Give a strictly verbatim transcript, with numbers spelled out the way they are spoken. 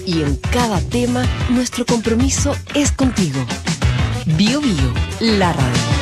y en cada tema nuestro compromiso es contigo. Bio Bio, la radio.